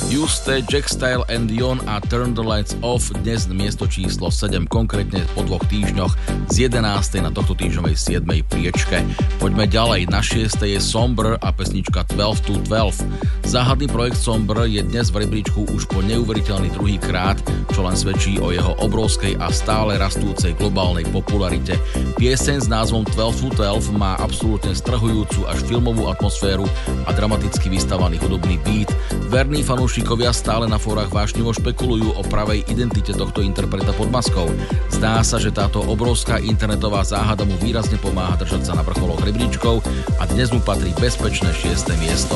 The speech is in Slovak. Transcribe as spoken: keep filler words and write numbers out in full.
Juste, Jack Style and Dion a Turn the Lights Off dnes miesto číslo sedem, konkrétne po dvoch týždňoch z jedenástej na tohto týždňovej siedmej priečke. Poďme ďalej, na šiestej je Somber a pesnička twelve to twelve. Záhadný projekt Somber je dnes v rebríčku už po neuveriteľný druhý krát, čo len svedčí o jeho obrovskej a stále rastúcej globálnej popularite. Pieseň s názvom twelve to twelve má absolútne strhujúcu až filmovú atmosféru a dramaticky vystavaný hudobný beat. Verní fanúšikovia stále na fórach vášnivo špekulujú o pravej identite tohto interpreta pod maskou. Zdá sa, že táto obrovská internetová záhada mu výrazne pomáha držať sa na vrcholoch rebríčkov a dnes mu patrí bezpečné šieste miesto.